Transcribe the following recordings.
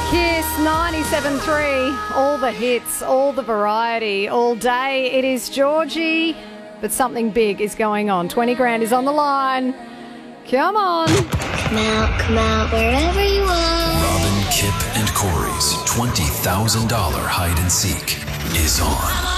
Kiss 97.3, all the hits, all the variety, all day. It is Georgie, but something big is going on. 20 grand is on the line. Come on. Come out, wherever you are. Robin, Kip, and Corey's $20,000 hide and seek is on.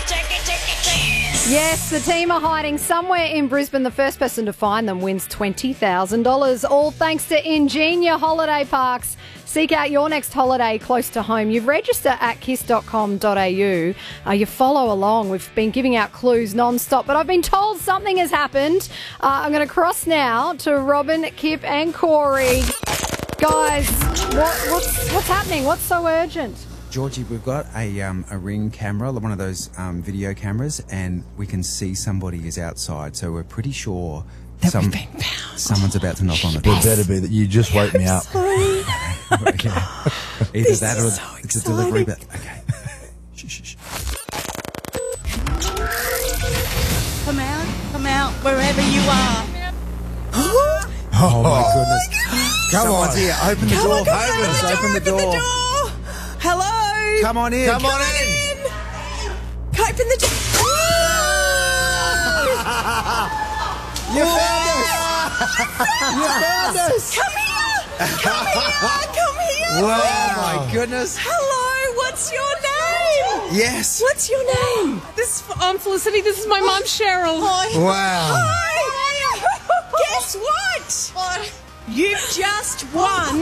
Yes, the team are hiding somewhere in Brisbane. The first person to find them wins $20,000, all thanks to Ingenia Holiday Parks. Seek out your next holiday close to home. You register at kiss.com.au. You follow along. We've been giving out clues non-stop, but I've been told something has happened. I'm going to cross now to Robin, Kip and Corey. Guys, what's happening? What's so urgent? Georgie, we've got a Ring camera, one of those video cameras, and we can see somebody is outside, so we're pretty sure someone's about to knock on the door. It better be that you just wake me up. Okay. Either that or it's a delivery, but okay. Shh. Come out, wherever you are. Oh my goodness. Come on, here, open the door. Open the door. Hello. Come on in. Open the door. You found us. Come here. Wow. Oh my goodness. Hello. What's your name? Yes. What's your name? I'm Felicity. This is my mum, Cheryl. Hi. Wow. Hi. Guess what? You've just won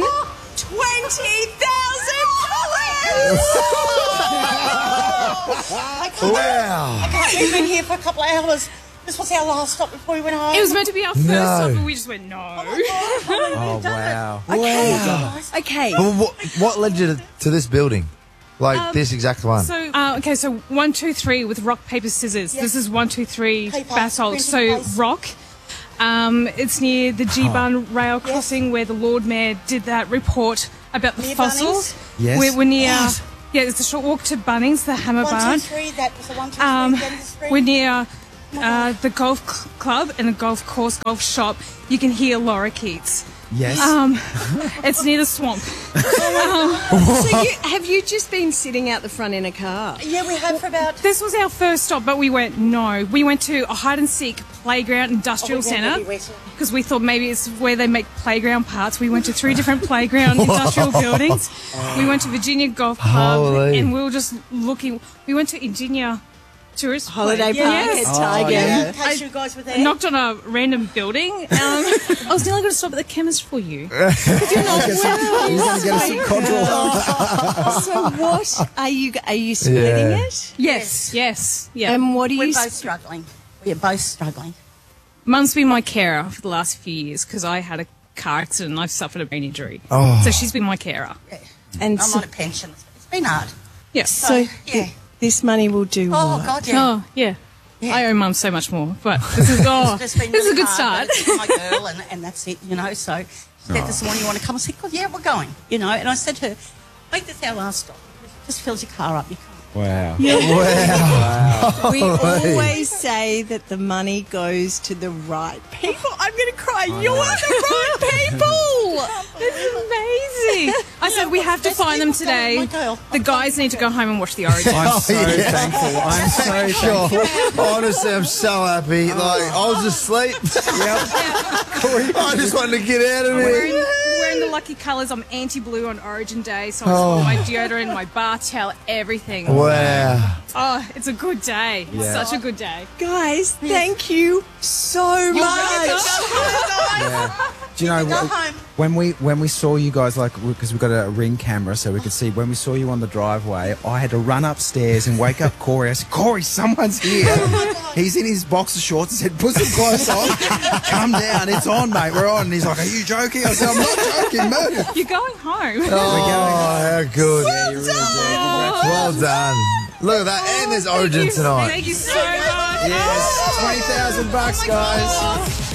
$20,000. Wow. We've been here for a couple of hours. This was our last stop before we went home. It was meant to be our first No. stop, but we just went, no. Oh wow. Okay. Well, what led you to this building? Like this exact one? So 1, 2, 3 with rock, paper, scissors. Yes. This is 1, 2, 3 Paper, basalt. printing So place. rock. It's near the G-Bun rail crossing where the Lord Mayor did that report about the Near fossils. Bunnings? Yes. We're near. Yes. Yeah, it's a short walk to Bunnings, the Hammer 1, Barn. 2, 3. That was the 1, 2, 3. Then the street. We're near the golf club and the golf course, golf shop. You can hear Laura Keats. Yes. It's near the swamp. So have you just been sitting out the front in a car? Yeah, we had for about. This was our first stop, but we went, no. We went to a hide and seek playground industrial centre because we thought maybe it's where they make playground parts. We went to 3 different playground industrial buildings. We went to Virginia Golf Club Holy. and we were just looking. We went to Ingenia Tourist Holiday Place. Park Yes. at Tiger. In case you guys were there. Knocked on a random building. I was nearly going to stop at the chemist for you. You're going to get us some Codral. So what are you splitting Yeah. it? Yes. Yeah. And what are We're you? both struggling. We're both struggling. Mum's been my carer for the last few years because I had a car accident and I've suffered a brain injury. Oh. So she's been my carer. Yeah. And I'm so, on a pension. It's been hard. Yes. so yeah. this money will do Oh, what? God, yeah. Oh, yeah. I owe Mum so much more, but this is, It's just been this is a really good hard, start. but it's my girl, and that's it, you know. So she said this morning, you want to come? I said, yeah, we're going, you know. And I said to her, make this our last stop. Just fills your car up. You can't. Wow. We always say that the money goes to the right people. I'm going to cry. You're the right people. This is amazing. I said we have to find them today. My girl. The guys need to go home and watch the Origin. I'm so thankful. I'm so Sure. thankful. Honestly, I'm so happy. Like, I was asleep. I just wanted to get out of here. Wearing the lucky colours. I'm anti-blue on Origin Day, so I saw my deodorant, my bar towel, everything. Wow. Oh, it's a good day. It's such a good day. Guys, thank you so much. Do you know Go home. when we saw you guys, like, because we've got a Ring camera so we could see, when we saw you on the driveway, I had to run upstairs and wake up Corey. I said, Corey, someone's here. He's in his boxer shorts. I said, put some clothes on. Come down. It's on, mate. We're on. And he's like, are you joking? I said, I'm not joking. Move. You're going home. Oh, how good. Well done. Look at that. And there's Origin tonight. Thank you so much. Yes, $20,000, guys.